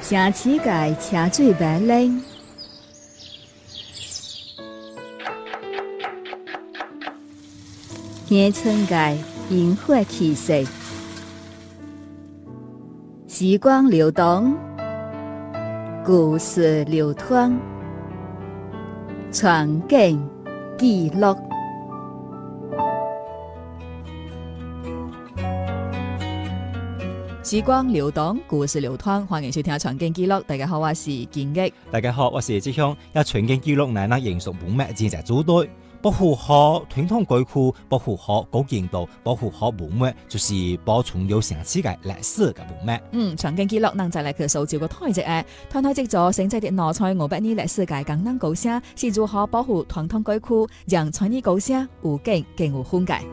城市界车水马龙，乡村界烟火气息，时光流动，故事流淌，传景记录。时光流动，故事流淌，欢迎收听《传景記錄》。大家好，我是建益。 大家好，我是志香。一傳景記錄乃那營屬本物正在組隊，保護好傳統鬼庫，保護好古建道，保護好本物，就是保存有城市嘅歷史嘅本物。 傳景記錄能就嚟佢數照個台籍嘅，台籍咗成績啲拿賽500年歷史界更能高聲，是如何保護傳統鬼庫，讓傳呢高聲有景更有風格。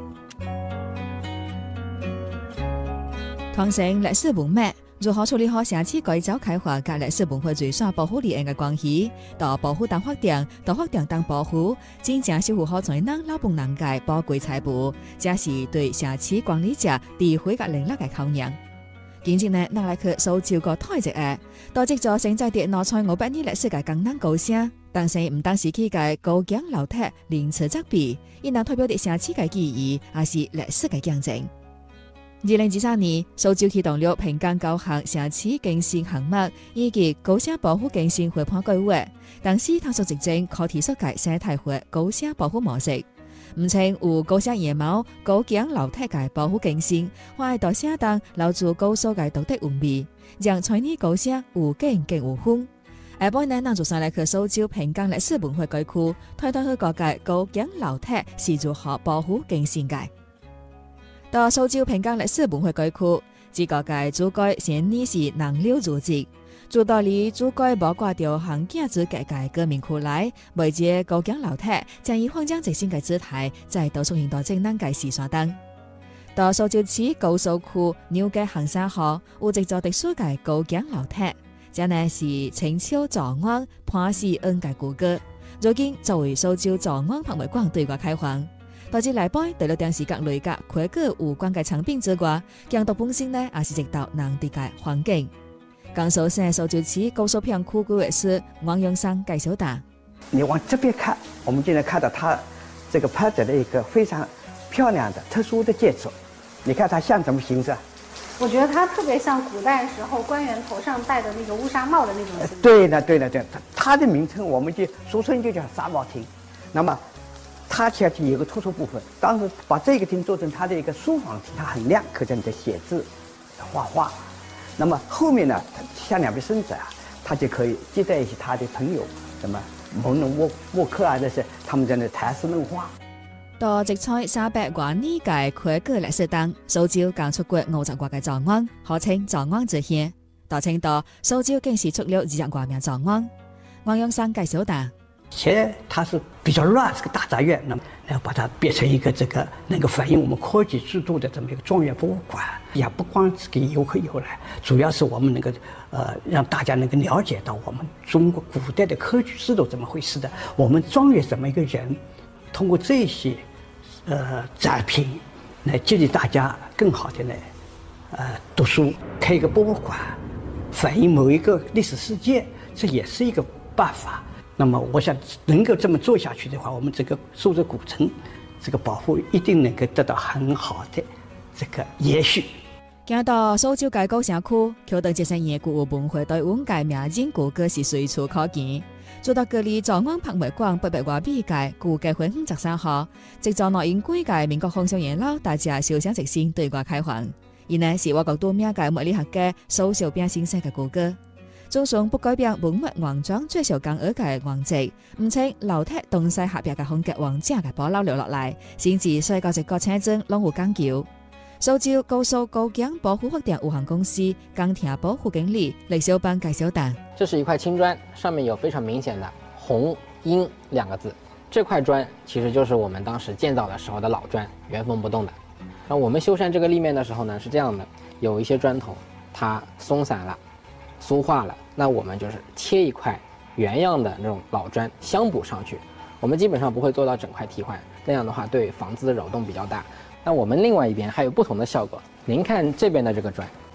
傳承歷史文物，如何處理好城市改造開發及歷史文化最少保護利益嘅關係？到保護當發展，到發展當保護，真正守護好全人老本人嘅寶貴財富，這是對城市管理者智慧嘅能力嘅考驗。今日呢，拿來去數照個台籍嘅，到籍咗成在啲拿賽500年歷史嘅更能高聲，但是唔單是佢嘅高牆樓梯連詞則比，亦能代表啲城市嘅記憶，也是歷史嘅見證。2023年，數照啟動了平江高校城市更新項目以及高聲保護更新活動計劃，同時探索執政可提速嘅生態化高聲保護模式。唔稱有高聲野貓、高牆樓梯嘅保護更新，或係到聲當留住高數嘅獨特韻味，讓傳呢高聲有景更有風。下半年能做上嚟去數照平江歷史文化區區，推動去各界高牆樓梯是如何保護更新嘅。到數照平江歷史文化區區，自各界主改先呢是能留住職，做道理主改無掛掉行徑之各界革命苦來，為借高牆樓梯，將以擴張直線嘅姿態，再度出現到正能嘅時刷燈。到數照市高速區紐嘅行山河，有製作特殊嘅高牆樓梯，這呢是清朝早安潘氏恩嘅古歌，如今作為數照早安博物館對外開放。到至禮拜，除了電視各類嘅規格有關嘅產品之外，鏡頭本身呢也是直到當地嘅環境。江蘇省數照市高速片區規劃師王永生介紹道： 你往這邊看，我們就能看到它這個拍着的一個非常漂亮的特殊的建築。你看它像什麼形式？ 我覺得它特別像古代時候官員頭上戴的那個烏紗帽的那種形。 對的，它的名稱我們就俗稱就叫紗帽廳。那麼它其實有個突出部分，當時把這個廳做成它的一個書房廳，它很亮，可見你的寫字、畫畫。那麼後面呢，像兩位孫子啊，他就可以接待一些他的朋友，什麼蒙人沃克啊，這些他們在那談詩論畫。 到直採300多年嘅規格歷史當，數照剛出過50多個早安，號稱早安之鄉。到青島，數照更是出了200多名早安。王永生介紹道： 現在它是比較亂，是個大雜院，那麼要把它變成一個能夠反映我們科技制度的這麼一個莊園博物館，也不光是給遊客遊來，主要是我們能夠讓大家能夠了解到我們中國古代的科舉制度怎麼回事的，我們莊園怎麼一個人，通過這些展品來激勵大家更好的來讀書，開一個博物館，反映某一個歷史事件，這也是一個辦法。那麼我想能夠這麼做下去的話，我們這個數字古城這個保護一定能夠得到很好的這個延續。 行到數照界高聲區，橋頭節省嘢古有文化對阮界名人古歌是隨處可見。做到隔離早安博物館800多米界古嘅環境13號，直到內因歸界民國方向沿路大家小聲直線對外開放。而呢是我國多名嘅物理學家蘇小兵先生嘅古歌。總算不改變文物王莊最受講而嘅王籍，唔稱樓梯東西合璧嘅風格王者嘅保留留落嚟，先至世界一個車證攏有講究。數照高速高牆保護發展有限公司鋼鐵保護經理李小邦介紹道： 這是一塊青磚，上面有非常明顯的紅鷹2個字。這塊磚其實就是我們當時建造的時候的老磚，原封不動的。那我們修繕這個立面的時候呢，是這樣的，有一些磚頭它鬆散了、酥化了，那我們就是切一塊原樣的那種老磚鑲補上去。我們基本上不會做到整塊替換，那樣的話對房子的擾動比較大。那我們另外一邊還有不同的效果。您看這邊的這個磚，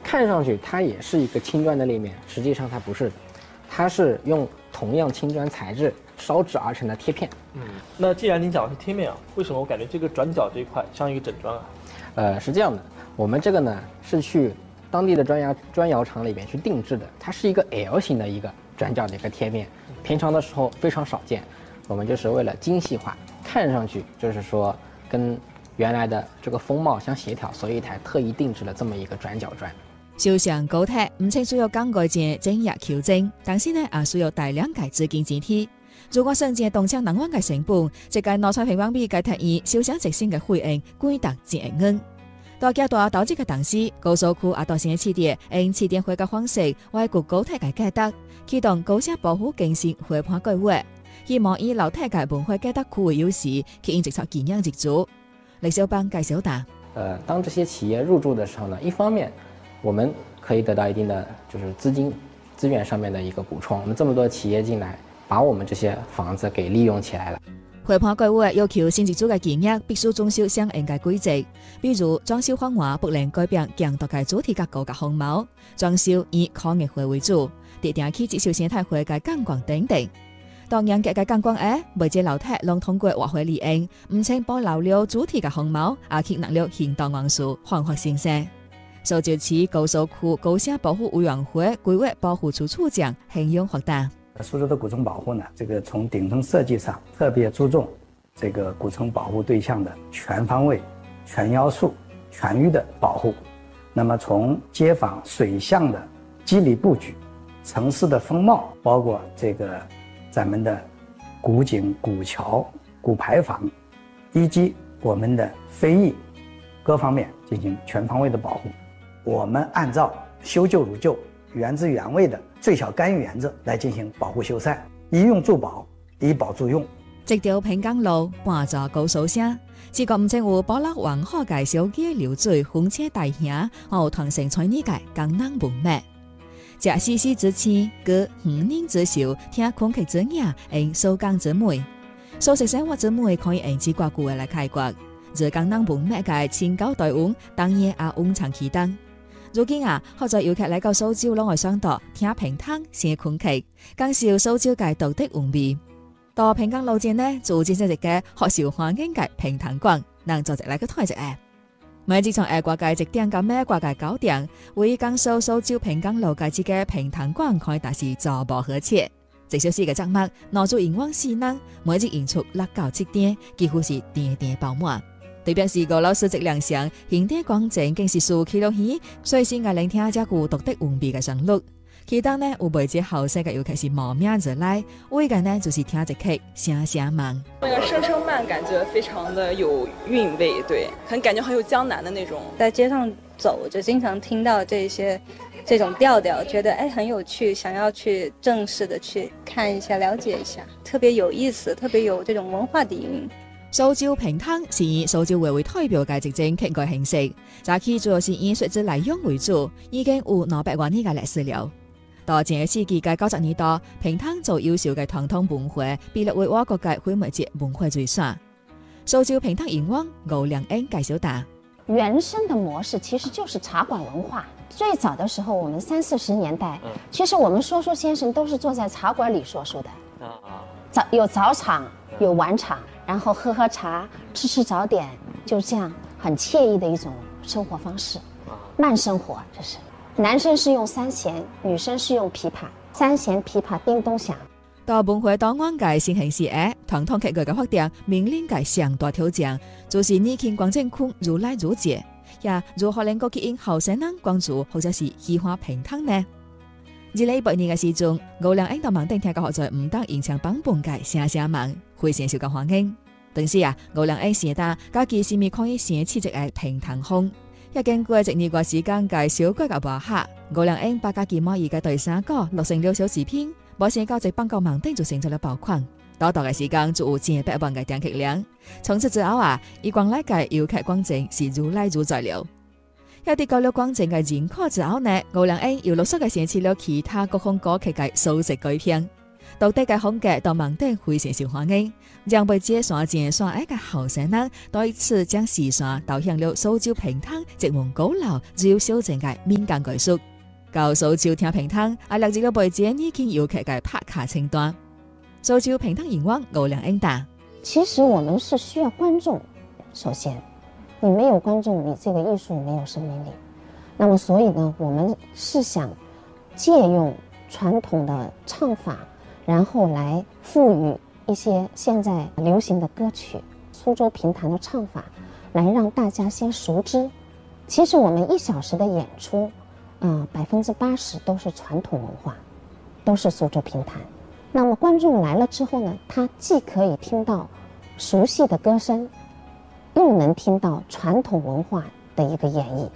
看上去它也是一个青砖的立面，实际上它不是的，它是用同样青砖材质烧制而成的贴片。 那既然您讲的是贴面啊，为什么我感觉这个转角这一块像一个整砖啊？ 是这样的，我们这个呢是去当地的砖窑厂里边去定制的，它是一个 L 型的一个转角的一个贴面，平常的时候非常少见，我们就是为了精细化，看上去就是说跟原来的这个风貌相协调，所以才特意定制了这么一个转角砖。 修上高鐵唔淨需要更改件整日調整，但是呢也需要大量嘅資金支持。如果省件動產能源嘅成本，即係攞出平方米嘅鐵意，小想直線嘅費用貴達1億元。大家大投資嘅同時，高速區也到先起點，用起點會嘅方式維護高鐵嘅價值，啟動高鐵保護更新會盤計劃，希望以老鐵嘅文化價值區為優勢，吸引直接建業入駐。李小邦介紹答： 當這些企業入駐的時候呢，一方面我們可以得到一定的就是資源上面的一個補充，我們這麼多企業進來，把我們這些房子給利用起來了。 會盤計劃要求新入駐嘅建業必須遵守相應嘅規則，比如裝修方案不能改變強大嘅主體結構嘅風貌，裝修以抗熱會為主，地點去接受生態會嘅觀光等等。當然嘅觀光每隻樓梯攏通過劃回利用，唔僅保留了主體嘅風貌，也吸納了現代元素，煥發新生。蘇州市高速區高鐵保護委員會規劃保護處處長hình容回答： 蘇州的古城保護呢，這個從頂層設計上特別注重這個古城保護對象的全方位、全要素、全域的保護。那麼從街坊水巷的肌理佈局、城市的風貌，包括這個咱們的古井、古橋、古牌坊，以及我們的非遺各方面進行全方位的保護。我們按照修舊如舊、原汁原味的最小干預原則來進行保護修繕，以用助保，以保助用。 直條平江路半座高速線，自個唔淨有保留完好嘅小街流水、風車大廈，和傳承傳統嘅江南文物。這絲絲之情，個5年之秀，聽空氣之雅，用蘇江之美，素食生活之美，可以用之國故來開國。而江南文物嘅千高台灣，當然也煥長期燈。如今好多遊客來到蘇州，攏會想到聽平潭新空氣，感受蘇州嘅獨特風味。到平江路線呢，做建設嘅學受環境嘅平潭館，能做一嚟個推一下。每自從國界1點到每國界9點，為江蘇州平江路界嘅平潭館可以達是坐步可切。這小時嘅節目，攞做營養師能，每日演出6到7點，幾乎是點點爆滿。對表示個老師質量上，現代廣正更是數起落去，所以先嘅聆聽這股獨特文味嘅旋律。其中呢，有每隻後生嘅尤其是冇名字來，為嘅呢就是聽一曲聲聲慢。 那個聲聲慢感覺非常的有韻味，對，感覺很有江南的那種。 在街上走就經常聽到這種調調，覺得很有趣，想要去正式的去看一下、了解一下，特別有意思，特別有這種文化底蘊。蘇州平潭是以蘇州為代表嘅一種劇個形式，早期主要是以水質來用為主，已經有200多年嘅歷史了。到前世紀嘅90年代，平潭做優秀嘅傳統文化，被列為我國嘅非物質文化遺產。蘇州平潭營王歐良恩介紹答： 原生的模式其實就是茶館文化。最早的時候，我們30、40年代，其實我們說書先生都是坐在茶館裡說書的。有早場，有晚場，然後喝茶，吃早點，就這樣很愜意的一種生活方式。慢生活，這是。男生是用3弦，女生是用琵琶，3弦琵琶叮咚響。 到文化檔案嘅新形式傳統劇嘅發展面臨嘅上大挑戰，就是年輕觀眾群越來越少，也如何能夠吸引後生人關注或者是喜歡平潭呢？2018年嘅時鐘，歐良恩到網頂聽個學在唔當現場版本嘅聲聲慢，非常受到歡迎。當時歐良恩寫答家己是咪可以寫起一個平潭風。一經過1年個時間嘅小改嘅畫下，歐良恩把家己滿意嘅對三個錄成了小視頻，把寫到直幫個網頂就成咗了爆款。短短嘅時間就有100萬嘅點擊量。從此之後以廣來嘅遊客觀眾是越來越在了。一啲高了觀眾嘅認可之後呢，歐良恩又陸續嘅寫起了其他各項歌曲嘅數值改編。 獨特嘅風格到盲頂非常受歡迎，讓被介紹前山一個後生人對此將時山導向了蘇州平灘一門高樓只小鎮嘅民間藝術。到蘇州聽平灘，列入了被介意見遊客嘅拍卡清單。蘇州平灘營運歐良英達， 其實我們是需要觀眾，首先，你沒有觀眾，你這個藝術沒有生命力。那麼所以呢，我們是想借用傳統的唱法，然後來賦予一些現在流行的歌曲，蘇州評彈的唱法，來讓大家先熟知。其實我們1小時的演出，80%都是傳統文化，都是蘇州評彈。那麼觀眾來了之後呢，他既可以聽到熟悉的歌聲，又能聽到傳統文化的一個演繹。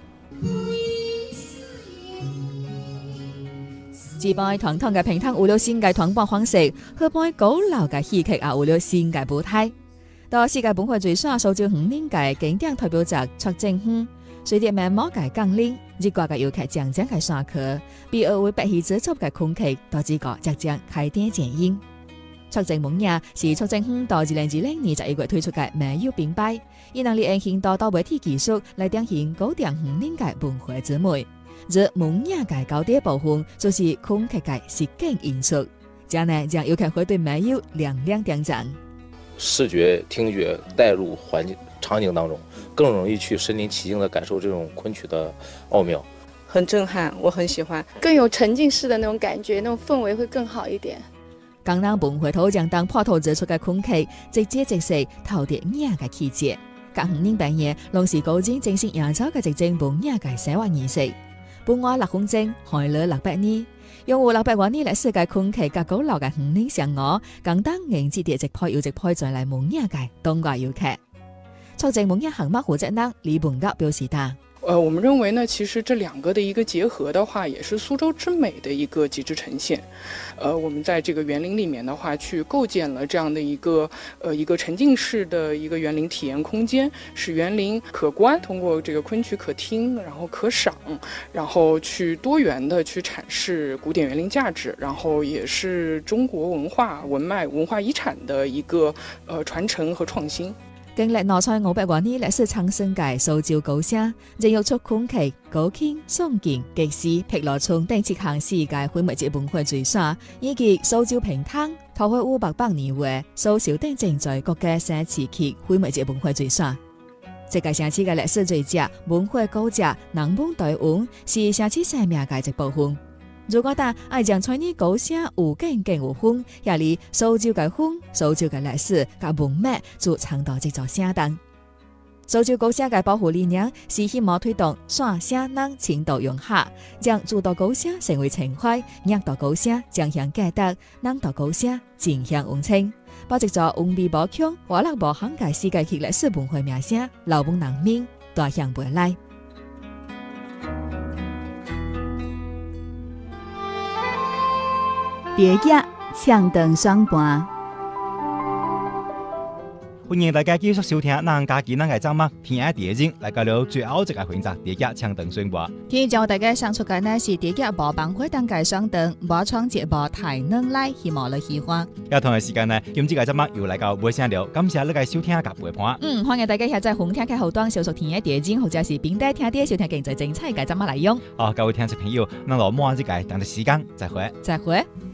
自擺堂堂嘅平灘有了新嘅傳播方式，去擺高樓嘅戲劇有了新嘅舞台。到世界本會最耍蘇州5年嘅經典代表作《出征園》，隨着慢慢嘅降臨，日國嘅遊客漸漸嘅耍去，比而為白戲製作嘅空氣，導致個即將開店展映。出征夢夜是出征園到2020年11月推出嘅美優並擺，以能力應現代到媒體技術來彰顯高定5年嘅本會之美。而夢夜嘅高低部分就是空氣嘅實景演出，將來讓遊客會對美優亮亮點讚。 視覺、聽覺帶入環境場景當中，更容易去身臨其境地感受這種昆曲的奧妙， 很震撼，我很喜歡，更有沉浸式的那種感覺，那種氛圍會更好一點。 江南本會土將當破土而出嘅空氣，直接直視透着夜嘅氣節。隔5年半夜，龍時高瞻正式揚州嘅直正夢夜嘅生活儀式。本話6公正，海了600年，用戶600多年嚟世界空氣及高樓嘅5年上我，更當迎接地直派要直派再嚟夢夜嘅東國遊客。出征夢夜行乜負責人李本格表示他。 我們認為呢，其實這兩個的一個結合的話，也是蘇州之美的一個極致呈現。我們在這個園林裡面的話，去構建了這樣的一個沉浸式的一個園林體驗空間，使園林可觀，通過這個昆曲可聽，然後可賞，然後去多元的去闡釋古典園林價值，然後也是中國文化文脈文化遺產的一個傳承和創新。 經歷挪賽500多年歷史長盛嘅蘇州高聲，仍有出空氣、高傾、松健、極視、碧螺涌等7項世界非物質文化最耍，以及蘇州平灘、桃花500年會、蘇州等正在國嘅新詞劇非物質文化最耍。這個城市嘅歷史最佳、文化高價、人文台灣是城市生命嘅一部分。如果但愛將在呢高聲有景更有風，也嚟蘇州嘅風、蘇州嘅歷史及文脈就倡導製作聲燈。蘇州高聲嘅保護理念是希望推動耍聲人深度融合，將諸道高聲成為情懷，樂道高聲將向價值，人道高聲正向溫情，保持咗文味無窮、活力無限嘅世界級歷史文化名聲，老本人民大向未來。 蝶野唱燈雙盤， 歡迎大家繼續收聽咱家己咱嘅節目《天涯蝶影》，嚟到了最後一個環節，蝶野唱燈雙盤。 今日將大家上出嘅呢是蝶野播放會當嘅雙燈，播創節目台能來，希望你喜歡。有同嘅時間呢，今次嘅節目又嚟到尾聲了，感謝你嘅收聽及陪伴。 歡迎大家下載紅聽嘅後端，搜索《天涯蝶影》，或者是邊帶聽啲收聽更加精彩嘅節目內容。 各位聽眾朋友，咱落幕之間，等陣時間再會。 再會。